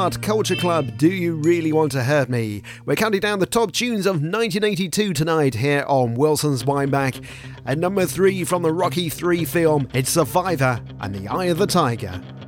Culture Club, Do You Really Want to Hurt Me? We're counting down the top tunes of 1982 tonight here on Wilson's Wind Back. At number 3 from the Rocky 3 film, it's Survivor and the Eye of the Tiger.